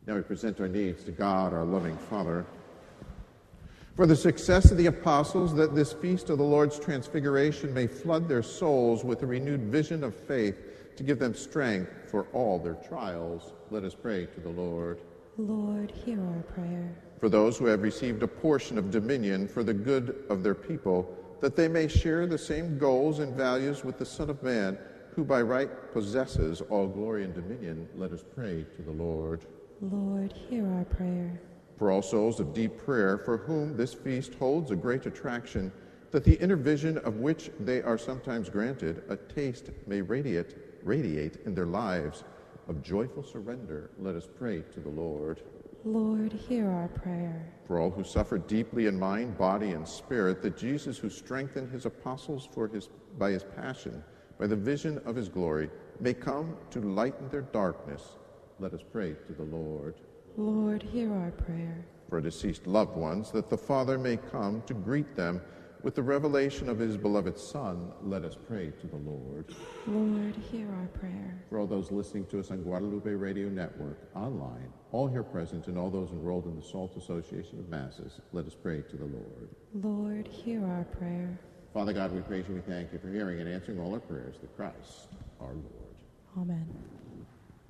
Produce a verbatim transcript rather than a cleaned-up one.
Now we present our needs to God, our loving Father. For the success of the apostles, that this feast of the Lord's transfiguration may flood their souls with a renewed vision of faith to give them strength for all their trials, let us pray to the Lord. Lord, hear our prayer. For those who have received a portion of dominion for the good of their people, that they may share the same goals and values with the Son of Man, who by right possesses all glory and dominion, let us pray to the Lord. Lord, hear our prayer. For all souls of deep prayer, for whom this feast holds a great attraction, that the inner vision of which they are sometimes granted, a taste may radiate, radiate in their lives of joyful surrender, let us pray to the Lord. Lord, hear our prayer. For all who suffer deeply in mind, body, and spirit, that Jesus, who strengthened his apostles for his, by his passion, by the vision of his glory, may come to lighten their darkness, let us pray to the Lord. Lord, hear our prayer. For deceased loved ones, that the Father may come to greet them with the revelation of his beloved Son, let us pray to the Lord. Lord, hear our prayer. For all those listening to us on Guadalupe Radio Network, online, all here present, and all those enrolled in the SALT Association of Masses, let us pray to the Lord. Lord, hear our prayer. Father God, we praise you, we thank you for hearing and answering all our prayers through Christ our Lord. Amen.